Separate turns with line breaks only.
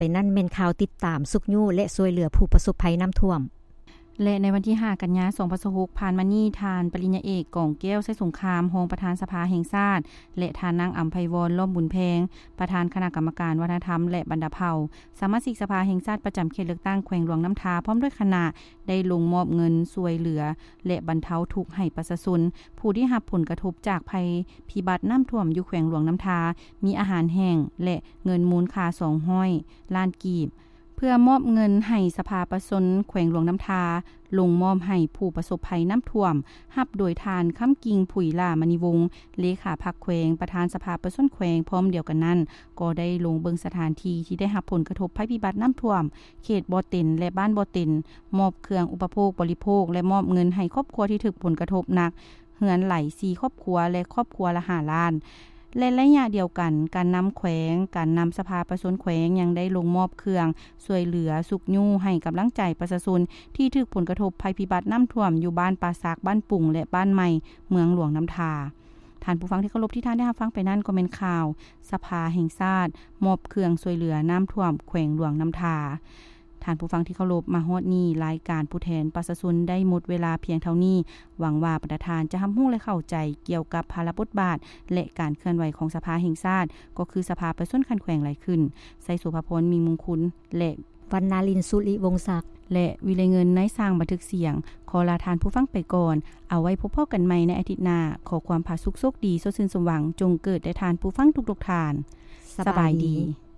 ไปนั่นเม่นข่าวติดตามสุกยู่และช่วยเหลือผู้ประสบภัยน้ำท่วม
และในวันที่5กันยายน2026ผ่านมานี้ทานปริญญาเอกกองแก้วไส้สงครามรองประธานสภาแห่งชาติและทานนางอำไพวรล้อมบุญแพงประธานคณะกรรมการวัฒนธรรมและบรรดาเผ่าสมาชิกสภาแห่งชาติประจำเขตเลือกตั้งแขวงหลวงน้ำทาพร้อมด้วยคณะได้ลงมอบเงินช่วยเหลือและบรรเทาทุกข์ให้ประชาชนผู้ที่รับผลกระทบจากภัยพิบัติน้ำท่วมอยู่แขวงหลวงน้ำทามีอาหารแห้งและเงินมูลค่า200 ล้านกีบเพื่อมอบเงินให้สภาประชาชนแขวงหลวงน้ำทาลงมอบให้ผู้ประสบภัยน้ำท่วมรับโดยทานค้ำกิงผุยล่ามณีวงศ์เลขาพรรคแขวงประธานสภาประชาชนแขวงพร้อมเดียวกันนั้นก็ได้ลงเบิงสถานที่ที่ได้รับผลกระทบภัยพิบัติน้ำท่วมเขตบ่อเต็นและบ้านบ่อเต็นมอบเครื่องอุปโภคบริโภคและมอบเงินให้ครอบครัวที่ถูกผลกระทบหนักเฮือนไหล4ครอบครัวและครอบครัวละ5 ล้านและระยะเดียวกันการนำแขวงการนำสภาประชาชนแขวงยังได้ลงมอบเครื่องช่วยเหลือสุกยู่ให้กำลังใจประชาชนที่ถูกผลกระทบภัยพิบัติน้ำท่วมอยู่บ้านป่าซากบ้านปุ่งและบ้านใหม่เมืองหลวงน้ำทาท่านผู้ฟังที่เคารพที่ท่านได้รับฟังไปนั่นก็เป็นข่าวสภาแห่งชาติมอบเครื่องช่วยเหลือน้ำท่วมแขวงหลวงน้ำทาท่านผู้ฟังที่เคารพมาฮอดนี้รายการผู้แทนประชาชนได้หมดเวลาเพียงเท่านี้หวังว่าประธานจะรู้และเข้าใจเกี่ยวกับภาระบทบาทและการเคลื่อนไหวของสภาแห่งชาติก็คือสภาประชาชนคันแขวงหลายขึ้นไสสุภพรมีมงคลและ
วรรณาลินสุริวงศ์ศักดิ์
และวิเลเงินในสร้างบันทึกเสียงขอลาทานผู้ฟังไปก่อนเอาไว้พบกันใหม่ในอาทิตย์หน้าขอความผาสุกโชคดีสดชื่นสมหวังจงเกิดแด่ทานผู้ฟังทุกๆทานสบายดี